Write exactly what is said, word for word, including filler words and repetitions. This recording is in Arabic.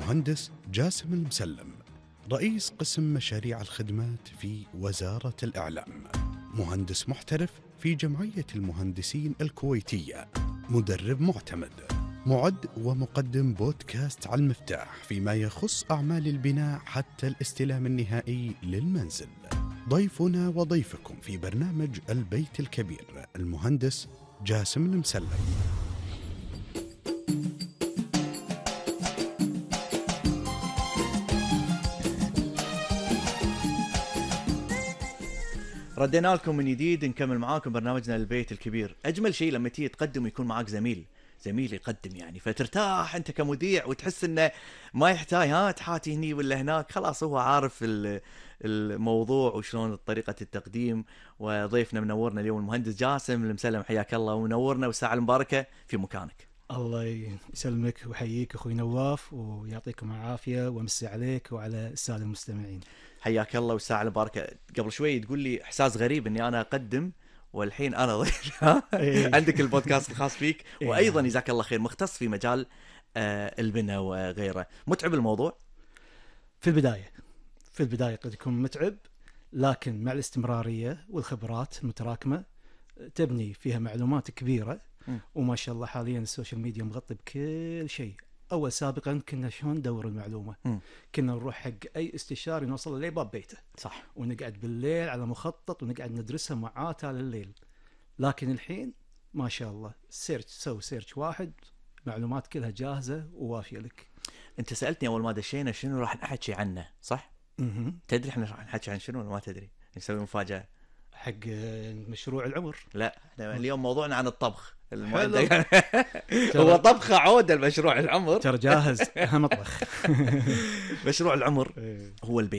المهندس جاسم المسلم، رئيس قسم مشاريع الخدمات في وزارة الإعلام، مهندس محترف في جمعية المهندسين الكويتية، مدرب معتمد، معد ومقدم بودكاست على المفتاح فيما يخص أعمال البناء حتى الاستلام النهائي للمنزل. ضيفنا وضيفكم في برنامج البيت الكبير المهندس جاسم المسلم. ردينا لكم من جديد نكمل معاكم برنامجنا البيت الكبير. أجمل شيء لما تيجي تقدم ويكون معاك زميل زميل يقدم، يعني فترتاح أنت كمذيع وتحس إنه ما يحتاج ها تحاتي هني ولا هناك، خلاص هو عارف الموضوع وشلون طريقة التقديم. وضيفنا منورنا اليوم المهندس جاسم المسلم، حياك الله ومنورنا والساعة المباركة في مكانك. الله يسلمك ويحييك أخوي نواف ويعطيكم العافية ومسي عليك وعلى السادة المستمعين. حياك الله والساعة المباركة. قبل شوي تقول لي إحساس غريب إني أنا أقدم والحين أنا ضيف. عندك البودكاست الخاص فيك، وأيضا جزاك الله خير مختص في مجال البناء وغيره. متعب الموضوع في البداية في البداية قد يكون متعب، لكن مع الاستمرارية والخبرات المتراكمة تبني فيها معلومات كبيرة. وما شاء الله حاليا السوشيال ميديا مغطي بكل شيء. أول سابقا كنا شلون ندور المعلومة؟ م. كنا نروح حق أي استشاري نوصل له باب بيته، صح، ونقعد بالليل على مخطط ونقعد ندرسها معات على الليل. لكن الحين ما شاء الله سيرش، سوي سيرش واحد، معلومات كلها جاهزة ووافية لك. أنت سألتني أول ما دشينا شنو راح نحكي عنه، صح؟ م- تدري إحنا راح نحكي عن شنو ولا ما تدري؟ نسوي مفاجأة حق مشروع العمر. لا احنا اليوم موضوعنا عن الطبخ. هو طبخة عودة المشروع العمر، ترى جاهز. مطبخ. مشروع العمر هو البيت.